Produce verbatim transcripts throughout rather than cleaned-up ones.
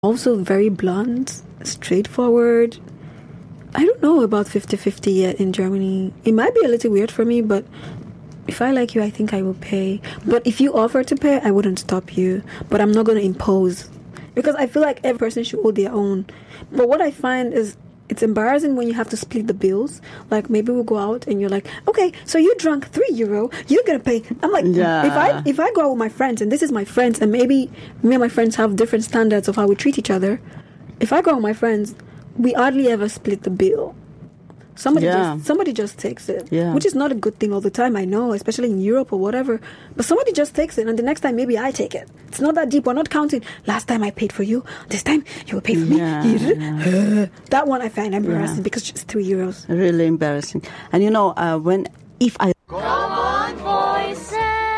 Also very blunt, straightforward. I don't know about fifty-fifty yet in Germany. It might be a little weird for me, but if I like you, I think I will pay. But if you offer to pay, I wouldn't stop you. But I'm not going to impose. Because I feel like every person should owe their own. But what I find is it's embarrassing when you have to split the bills. Like, maybe we'll go out and you're like, okay, so you drunk three euro, you're going to pay. I'm like, yeah. if I if I go out with my friends, and this is my friends, and maybe me and my friends have different standards of how we treat each other. If I go out with my friends, we hardly ever split the bill. Somebody yeah. just somebody just takes it, yeah. which is not a good thing all the time, I know, especially in Europe or whatever. But somebody just takes it, and the next time maybe I take it. It's not that deep. We're not counting. Last time I paid for you. This time you will pay for yeah, me. Yeah. That one I find embarrassing yeah. because it's three euros. Really embarrassing. And you know, uh, when if I Come on, voices.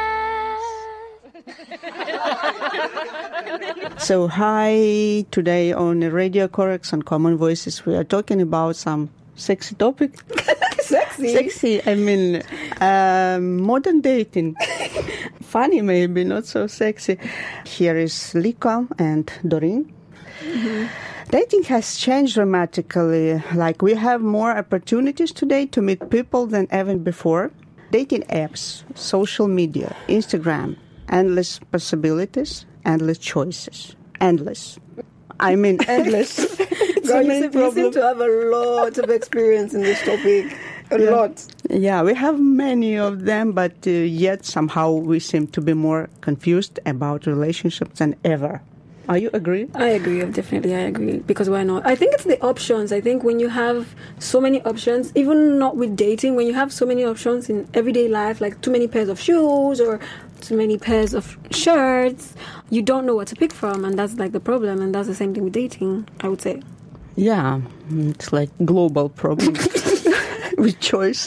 So hi, today on Radio Corex on Common Voices, we are talking about some sexy topic. Sexy. Sexy. I mean, um, modern dating. Funny, maybe not so sexy. Here is Liko and Doreen. Mm-hmm. Dating has changed dramatically. Like, we have more opportunities today to meet people than ever before. Dating apps, social media, Instagram, endless possibilities, endless choices. Endless. I mean, endless. Girl, you, seem, you seem to have a lot of experience in this topic. A yeah. lot. Yeah, we have many of them, but uh, yet somehow we seem to be more confused about relationships than ever. Are you agree? I agree, definitely I agree. Because why not? I think it's the options. I think when you have so many options, even not with dating, when you have so many options in everyday life, like too many pairs of shoes or too many pairs of shirts, you don't know what to pick from, and that's like the problem, and that's the same thing with dating, I would say. Yeah, it's like global problem with choice.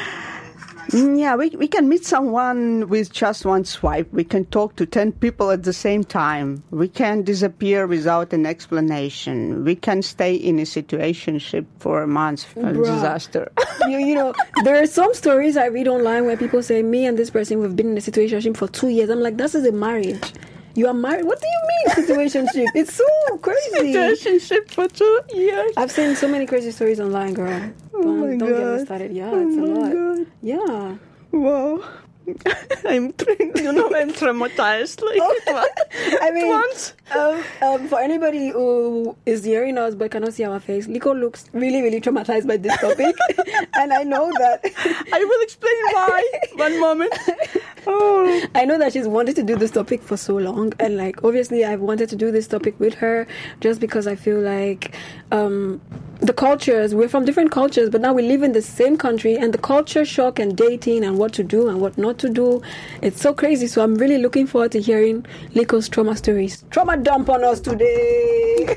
Yeah, we we can meet someone with just one swipe. We can talk to ten people at the same time. We can disappear without an explanation. We can stay in a situationship for a month. A disaster. you, you know, there are some stories I read online where people say, me and this person, we've been in a situationship for two years. I'm like, this is a marriage. You are married? What do you mean, situationship? It's so crazy. Situationship for two years. I've seen so many crazy stories online, girl. Oh don't my don't God. get me started. Yeah, oh it's a my lot. God. Yeah. Wow. I'm, you know, I'm traumatized. Like, I mean, once. Um, um, for anybody who is hearing us but cannot see our face, Liko looks really, really traumatized by this topic, and I know that. I will explain why. One moment. Oh. I know that she's wanted to do this topic for so long, and like obviously I've wanted to do this topic with her just because I feel like um, the cultures, we're from different cultures, but now we live in the same country, and the culture shock and dating and what to do and what not to do, it's so crazy. So I'm really looking forward to hearing Liko's trauma stories. Trauma dump on us today.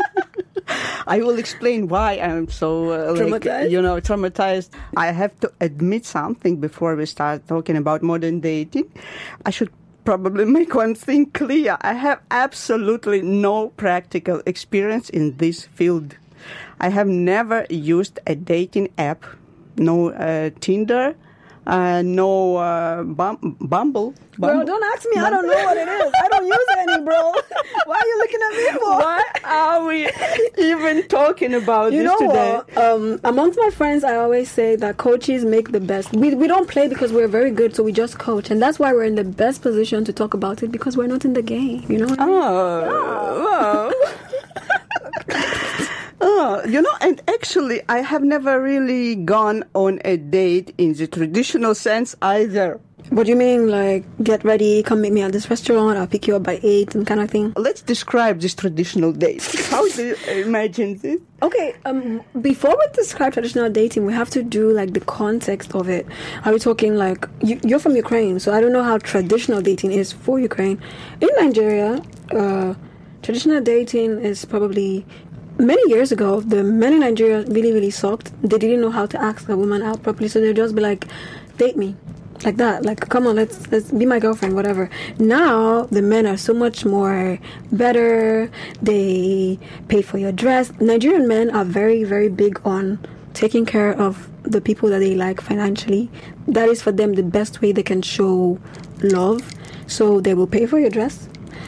I will explain why I'm so uh, like, traumatized. You know, traumatized. I have to admit something before we start talking about modern dating. I should probably make one thing clear. I have absolutely no practical experience in this field. I have never used a dating app, no uh, Tinder, uh, no uh, bum- Bumble. Bro, Bumble. don't ask me. I don't know what it is. I don't use any, bro. Why are you looking at me for? Why are we even talking about You this know today? what? Um, amongst my friends, I always say that coaches make the best. We we don't play because we're very good, so we just coach, and that's why we're in the best position to talk about it because we're not in the game. You know what I mean? Oh, wow. Oh, you know, and actually, I have never really gone on a date in the traditional sense either. What do you mean, like, get ready, come meet me at this restaurant, I'll pick you up by eight, and kind of thing? Let's describe this traditional date. How do you imagine this? Okay, um, before we describe traditional dating, we have to do, like, the context of it. Are we talking, like, you, you're from Ukraine, so I don't know how traditional dating is for Ukraine. In Nigeria, uh, traditional dating is probably... Many years ago, the men in Nigeria really, really sucked. They didn't know how to ask a woman out properly, so they'd just be like, date me. Like that. Like, come on, let's let's be my girlfriend, whatever. Now, the men are so much more better. They pay for your dress. Nigerian men are very, very big on taking care of the people that they like financially. That is for them the best way they can show love. So they will pay for your dress.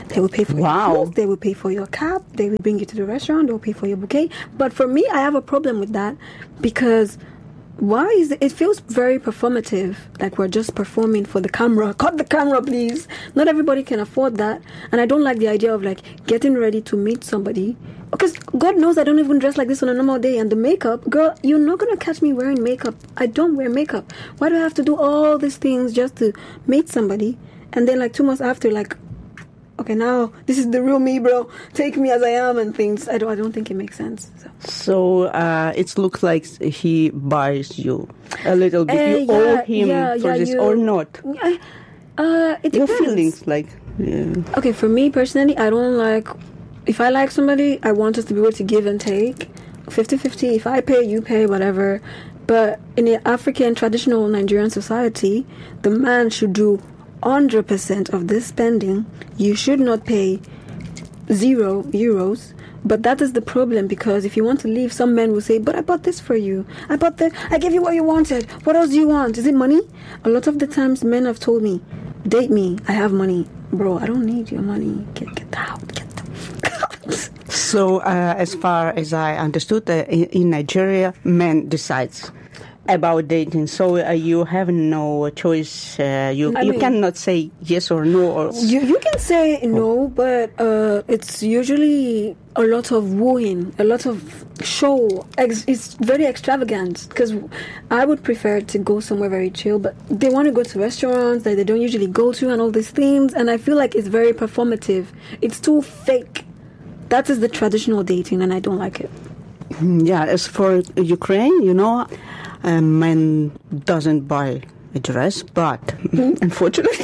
They will pay for Wow. your clothes, they will pay for your cab, they will bring you to the restaurant, they will pay for your bouquet. But for me, I have a problem with that because why is it, it feels very performative, like we're just performing for the camera. Cut the camera, please. Not everybody can afford that. And I don't like the idea of like getting ready to meet somebody. Because God knows I don't even dress like this on a normal day. And the makeup, girl, you're not going to catch me wearing makeup. I don't wear makeup. Why do I have to do all these things just to meet somebody? And then like two months after, like, okay, now this is the real me, bro. Take me as I am and things. I don't, I don't think it makes sense. So, So uh, it looks like he buys you a little bit. Uh, you yeah, owe him yeah, for yeah, this you- or not? I, uh, it Your depends. feelings, like, yeah. Okay, for me personally, I don't like... If I like somebody, I want us to be able to give and take. fifty-fifty. If I pay, you pay, whatever. But in the African traditional Nigerian society, the man should do one hundred percent of this spending. You should not pay zero euros. But that is the problem, because if you want to leave, some men will say, but I bought this for you. I bought the, I gave you what you wanted. What else do you want? Is it money? A lot of the times men have told me, date me, I have money. Bro, I don't need your money. Get, get out, get the fuck out. So, uh, as far as I understood, uh, in, in Nigeria, men decides about dating. So uh, you have no choice. Uh, you I you mean- cannot say yes or no. Or You you can say no, but uh, it's usually a lot of wooing, a lot of show. Ex- it's very extravagant, because I would prefer to go somewhere very chill, but they want to go to restaurants that they don't usually go to and all these things, and I feel like it's very performative. It's too fake. That is the traditional dating, and I don't like it. yeah, as for Ukraine, you know, a man doesn't buy a dress, but unfortunately.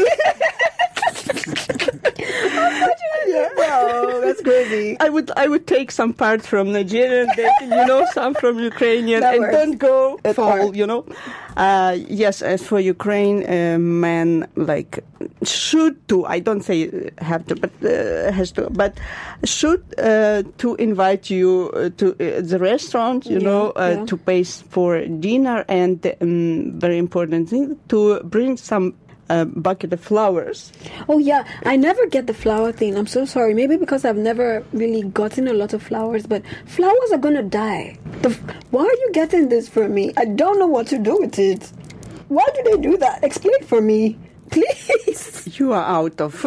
Wow, that's crazy. I would I would take some parts from Nigerian dating, you know, some from Ukrainian, That and works. don't go at Far. all, you know. Uh, yes, as for Ukraine, uh, men like should to, I don't say have to, but uh, has to, but should uh, to invite you uh, to uh, the restaurant, you Yeah, know, uh, yeah. to pay for dinner, and um, very important thing, to bring some uh, bucket of flowers. Oh yeah, I never get the flower thing. I'm so sorry. Maybe because I've never really gotten a lot of flowers, but flowers are gonna die. The, f- why are you getting this for me? I don't know what to do with it. Why do they do that? Explain for me, please. You are out of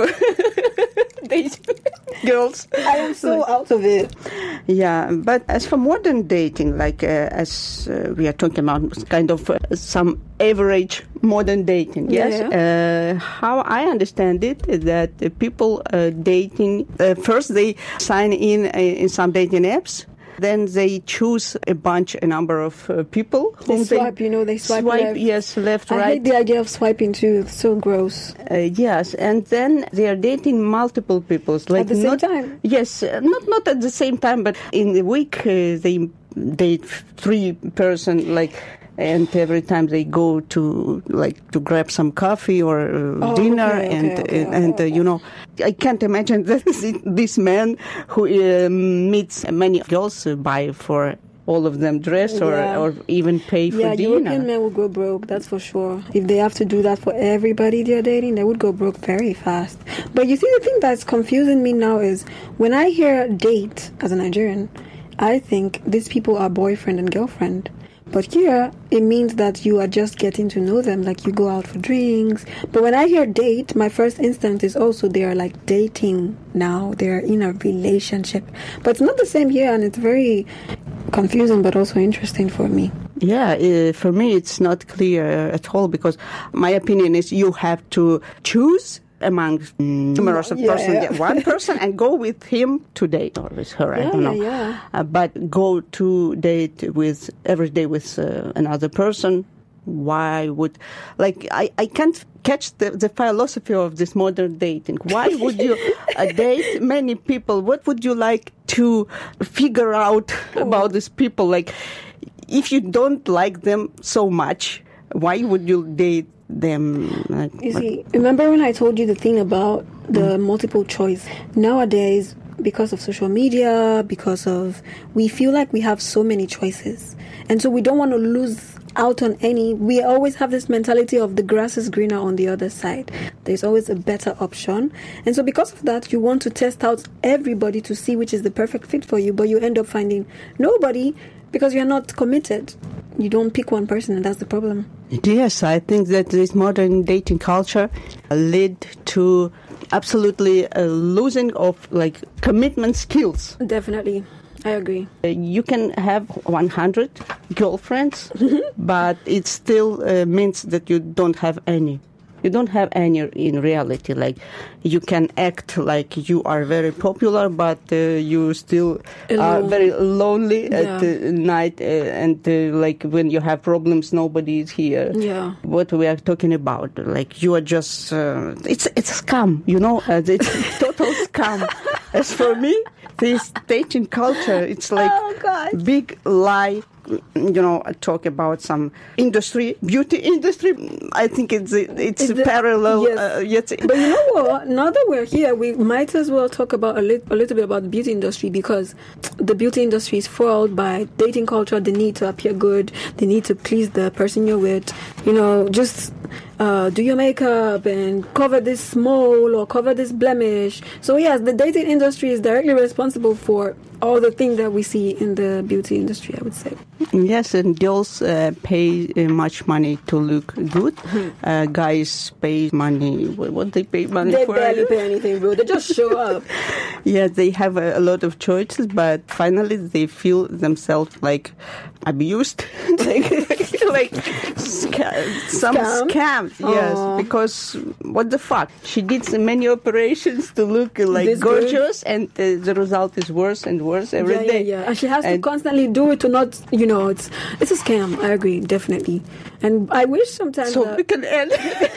dating, girls. I am so out of it. Yeah, but as for modern dating, like uh, as uh, we are talking about, kind of uh, some average modern dating, yes. Yeah. Uh, how I understand it is that uh, people uh, dating uh, first they sign in uh, in some dating apps. Then they choose a bunch, a number of uh, people. They whom swipe, you know, they swipe left. yes, left, I right. hate the idea of swiping too. It's so gross. Uh, yes, and then they are dating multiple people. Like At the same not, time? Yes, uh, not not at the same time, but in the week uh, they date three person, like, and every time they go to like to grab some coffee or uh, Oh, dinner, okay, okay, and okay, uh, and uh, you know, I can't imagine that this man who uh, meets many girls uh, buy for all of them dress or Yeah. or even pay for Yeah, dinner. European men will go broke, that's for sure. If they have to do that for everybody they're dating, they would go broke very fast. But you see, the thing that's confusing me now is when I hear date as a Nigerian, I think these people are boyfriend and girlfriend. But here, it means that you are just getting to know them, like you go out for drinks. But when I hear date, my first instinct is also they are like dating now. They are in a relationship. But it's not the same here, and it's very confusing but also interesting for me. Yeah, uh, for me it's not clear at all, because my opinion is you have to choose among numerous of Yeah, persons, yeah. yeah, one person, and go with him to date, or with her, I Yeah, don't know. yeah, yeah. Uh, but go to date with every day with uh, another person. Why would, like, I, I can't catch the, the philosophy of this modern dating. Why would you uh, date many people? What would you like to figure out about these people? Like, if you don't like them so much, why would you date them? Like, You see, remember when I told you the thing about the multiple choice? Nowadays, because of social media, because of, we feel like we have so many choices. And so we don't want to lose out on any. We always have this mentality of the grass is greener on the other side. There's always a better option. And so because of that, you want to test out everybody to see which is the perfect fit for you, but you end up finding nobody because you're not committed. You don't pick one person, and that's the problem. Yes, I think that this modern dating culture led to absolutely a losing of like commitment skills. Definitely. I agree. Uh, you can have one hundred girlfriends, but it still uh, means that you don't have any. You don't have any in reality. Like, you can act like you are very popular, but uh, you still Alone. are very lonely Yeah. at uh, night, uh, and uh, like when you have problems, nobody is here. Yeah. What we are talking about, like you are just, uh, it's it's a scam, you know, uh, it's total scam. As for me, this dating culture, it's like Oh, God. big lie. You know, I talk about some industry, beauty industry. I think it's it's Is the- parallel. yes. Uh, yet, But you know what? Now that we're here, we might as well talk about a, lit- a little bit about the beauty industry, because the beauty industry is foiled by dating culture, the need to appear good, the need to please the person you're with. You know, just uh, do your makeup and cover this mole or cover this blemish. So yes, the dating industry is directly responsible for all the things that we see in the beauty industry, I would say. Yes, and girls uh, pay uh, much money to look good. Uh, guys pay money. What, what they pay money They for? barely pay anything, bro. They just show up. Yeah, they have a, a lot of choices, but finally they feel themselves like abused, like like sca- some Scam? scams. Yes, Aw. because what the fuck? She did so many operations to look uh, like This good? gorgeous, and uh, the result is worse and worse every yeah, day. Yeah, yeah, and she has And- to constantly do it to not, you know, it's it's a scam. I agree, definitely. And I wish sometimes. So uh, we can end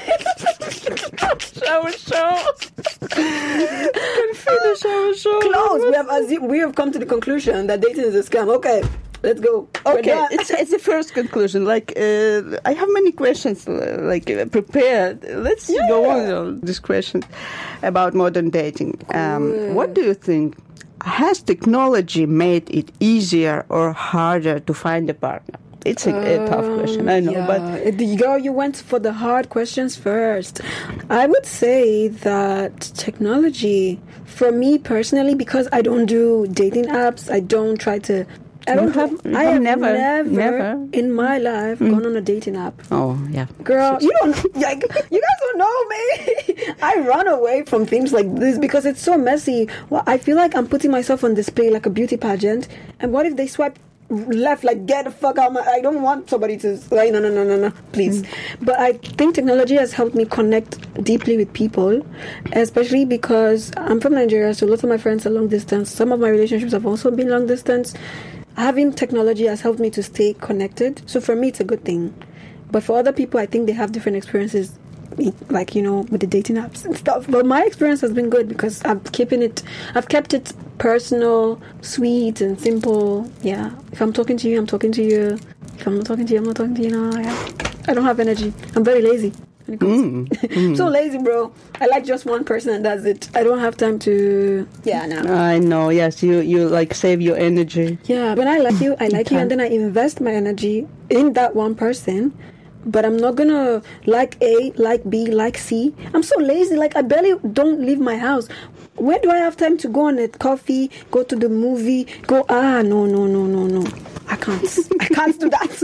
our show. We can finish our show. close. We have assumed, we have come to the conclusion that dating is a scam. Okay, let's go. We're Okay, done. it's it's the first conclusion. Like, uh, I have many questions, uh, like uh, prepared. Let's Yeah. go on on this question about modern dating. Um, what do you think? Has technology made it easier or harder to find a partner? It's a, a tough question, I know, yeah. but the girl, you went for the hard questions first. I would say that technology, for me personally, because I don't do dating apps, I don't try to. I You don't have- have. you I have have never- never, never? in my life gone on a dating app. oh yeah, Girl, you don't. Like, you guys don't know me. I run away from things like this because it's so messy. Well, I feel like I'm putting myself on display like a beauty pageant. And what if they swipe left? Like, get the fuck out! My, I don't want somebody to like, no, no, no, no, no, please. But I think technology has helped me connect deeply with people, especially because I'm from Nigeria, so lots of my friends are long distance. Some of my relationships have also been long distance. Having technology has helped me to stay connected. So for me, it's a good thing. But for other people, I think they have different experiences, like, you know, with the dating apps and stuff. But my experience has been good because I'm keeping it, I've kept it personal, sweet, and simple. Yeah. If I'm talking to you, I'm talking to you. If I'm not talking to you, I'm not talking to you. No, yeah. I don't have energy. I'm very lazy. When it comes Mm, so lazy, bro. I like just one person and that's it. I don't have time to. Yeah, no. I know. Yes, you you like save your energy. Yeah, when I like you, I like you, and then I invest my energy in that one person. But I'm not gonna like A, like B, like C. I'm so lazy. Like, I barely don't leave my house. Where do I have time to go on a coffee, go to the movie, go? Ah, no, no, no, no, no. I can't. I can't do that.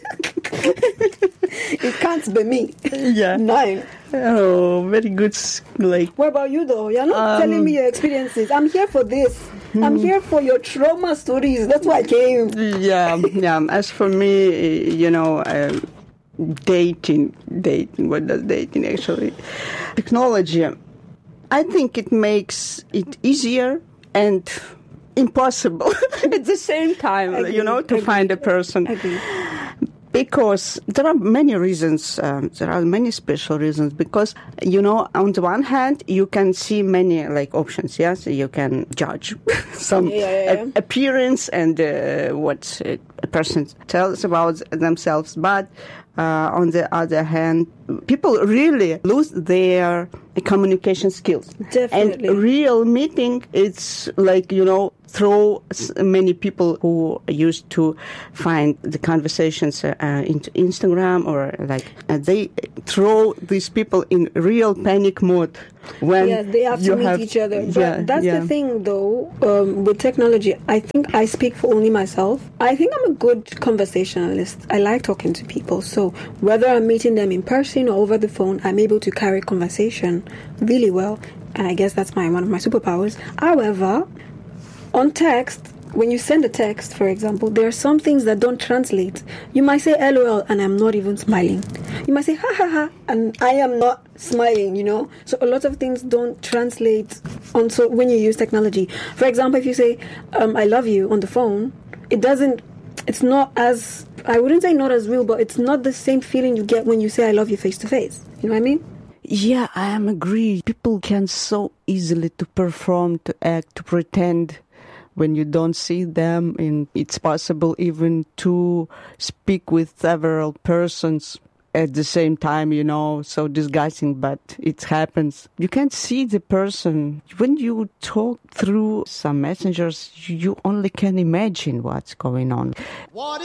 It can't be me. Yeah. Nine. Oh, very good. s- Like. What about you, though? You're not Um, telling me your experiences. I'm here for this. I'm here for your trauma stories. That's why I came. Yeah, yeah. As for me, you know, um, dating, dating. What does dating actually? Technology. I think it makes it easier and impossible at the same time. Agree, you know, to agree. find a person. Agree. Because there are many reasons, um, there are many special reasons. Because, you know, on the one hand, you can see many like options. Yes, you can judge some Yeah, yeah, yeah. a- appearance and uh, what uh, a person tells about themselves. But uh, on the other hand, people really lose their communication skills. Definitely. And real meeting, it's like, you know, throw many people who used to find the conversations uh, into Instagram or like, uh, they throw these people in real panic mode. When yeah, they have to meet have, each other. But yeah, that's yeah. the thing, though, um, with technology. I think I speak for only myself. I think I'm a good conversationalist. I like talking to people. So whether I'm meeting them in person or over the phone, I'm able to carry conversation really well. And I guess that's my one of my superpowers. However, on text, when you send a text, for example, there are some things that don't translate. You might say LOL and I'm not even smiling. You might say ha ha ha and I am not smiling, you know. So a lot of things don't translate on so when you use technology. For example, if you say um, I love you on the phone, it doesn't, it's not as, I wouldn't say not as real, but it's not the same feeling you get when you say I love you face to face. You know what I mean? Yeah, I am agree. People can so easily to perform, to act, to pretend when you don't see them. And it's possible even to speak with several persons at the same time, you know, so disgusting, but it happens. You can't see the person. When you talk through some messengers, you only can imagine what's going on. What